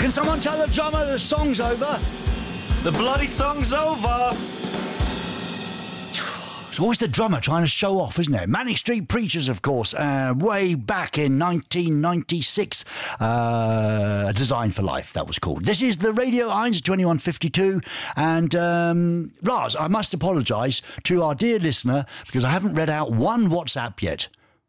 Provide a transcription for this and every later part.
Can someone tell the drummer the song's over? The bloody song's over. It's always the drummer trying to show off, isn't it? Manic Street Preachers, of course, way back in 1996. Design for Life, that was called. This is the Radio 1 2152. And Lars, I must apologise to our dear listener because I haven't read out one WhatsApp yet.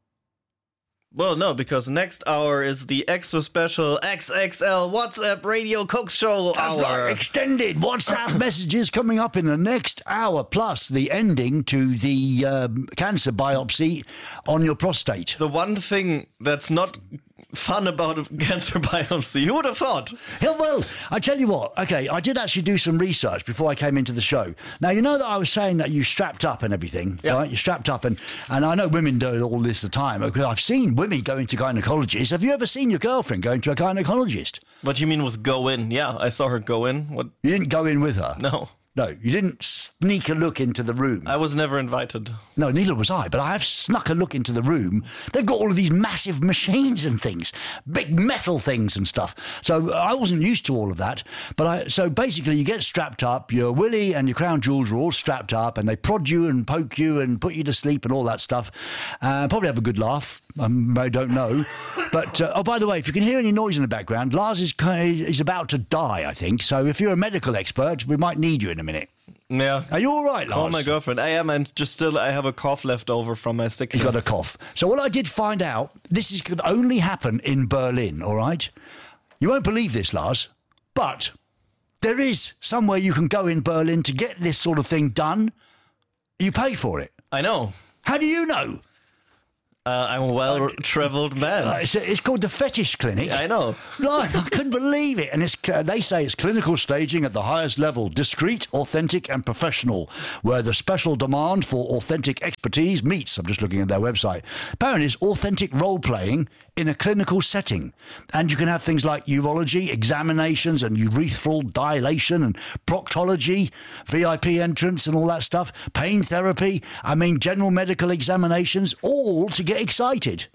Well, no, because next hour is the extra special XXL WhatsApp Radio Cook Show hour. Extended WhatsApp messages coming up in the next hour, plus the ending to the cancer biopsy on your prostate. The one thing that's not fun about a cancer biopsy, who would have thought? Yeah, well, I tell you what, okay, I did actually do some research before I came into the show. Now, you know that I was saying that you strapped up and everything, right? You strapped up, and I know women do all this the time, because I've seen women going to gynecologists. Have you ever seen your girlfriend going to a gynecologist? What do you mean with go in? Yeah, I saw her go in. What? You didn't go in with her? No. No, you didn't sneak a look into the room. I was never invited. No, neither was I, but I have snuck a look into the room. They've got all of these massive machines and things, big metal things and stuff. So I wasn't used to all of that. So basically you get strapped up, your willy and your crown jewels are all strapped up, and they prod you and poke you and put you to sleep and all that stuff. Probably have a good laugh. I don't know. But, oh, by the way, if you can hear any noise in the background, Lars is about to die, I think. So if you're a medical expert, we might need you in a minute. Yeah. Are you all right, Lars? Call my girlfriend. I am. I have a cough left over from my sickness. He's got a cough. So what I did find out, this could only happen in Berlin, all right? You won't believe this, Lars, but there is somewhere you can go in Berlin to get this sort of thing done. You pay for it. I know. How do you know? I'm a well-travelled man. It's called the Fetish Clinic. I know. Like, I couldn't believe it. And they say it's clinical staging at the highest level, discreet, authentic and professional, where the special demand for authentic expertise meets. I'm just looking at their website. Apparently it's authentic role-playing in a clinical setting. And you can have things like urology, examinations and urethral dilation and proctology, VIP entrance and all that stuff, pain therapy, general medical examinations, all to get excited.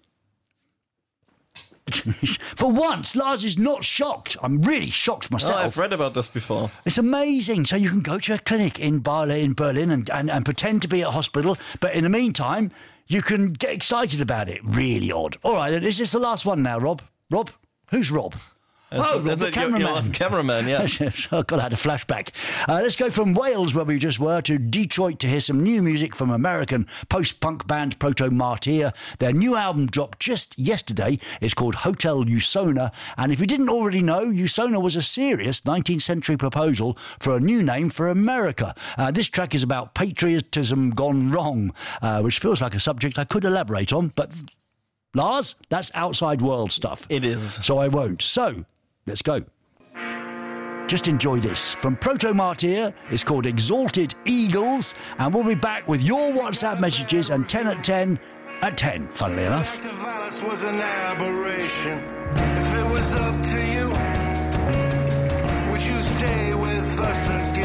For once, Lars is not shocked. I'm really shocked myself. Oh, I've read about this before. It's amazing. So you can go to a clinic in Berlin and pretend to be at a hospital, but in the meantime, you can get excited about it. Really odd. All right, then, is this the last one now, Rob? Rob? Who's Rob? Rob, the cameraman. Cameraman, yeah. Oh, God, I had a flashback. Let's go from Wales, where we just were, to Detroit to hear some new music from American post-punk band Proto Martyr. Their new album dropped just yesterday. It's called Hotel Usona. And if you didn't already know, Usona was a serious 19th century proposal for a new name for America. This track is about patriotism gone wrong, which feels like a subject I could elaborate on, but Lars, that's outside world stuff. It is. So I won't. So, let's go. Just enjoy this. From Proto Martyr, it's called Exalted Eagles, and we'll be back with your WhatsApp messages and 10 at 10 at 10, funnily enough. Act of violence was an aberration. If it was up to you, would you stay with us again?